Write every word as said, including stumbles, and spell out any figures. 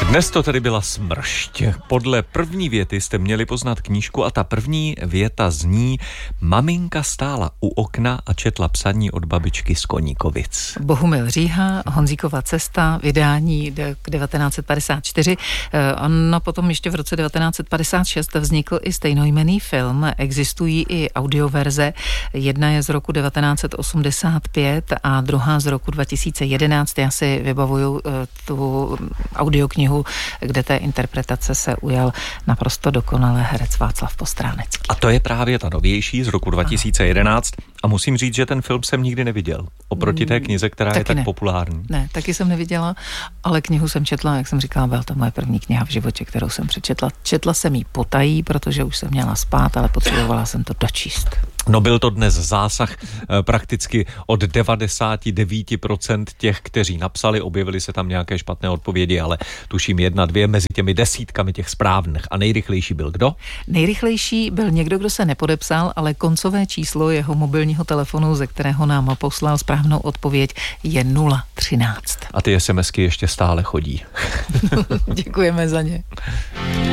Dnes to tedy byla smršť. Podle první věty jste měli poznat knížku a ta první věta zní: maminka stála u okna a četla psaní od babičky z Koníkovic. Bohumil Říha, Honzíkova cesta, vydání k devatenáct set padesát čtyři. Ono potom ještě v roce devatenáct set padesát šest vznikl i stejnojmenný film. Existují i audioverze. Jedna je z roku devatenáct set osmdesát pět a druhá z roku dva tisíce jedenáct. Já si vybavuju tu audioknihu, kde té interpretace se ujal naprosto dokonale herec Václav Postránecký. A to je právě ta novější z roku dva tisíce jedenáct a musím říct, že ten film jsem nikdy neviděl. Oproti té knize, která taky je tak ne. populární. Ne, taky jsem neviděla, ale knihu jsem četla, jak jsem říkala, byla to moje první kniha v životě, kterou jsem přečetla. Četla jsem ji potají, protože už jsem měla spát, ale potřebovala jsem to dočíst. No byl to dnes zásah prakticky od devadesát devět procent těch, kteří napsali, objevily se tam nějaké špatné odpovědi, ale tuším jedna, dvě mezi těmi desítkami těch správných. A nejrychlejší byl kdo? Nejrychlejší byl někdo, kdo se nepodepsal, ale koncové číslo jeho mobilního telefonu, ze kterého nám poslal správnou odpověď, je nula třináct. A ty SMSky ještě stále chodí. Děkujeme za ně.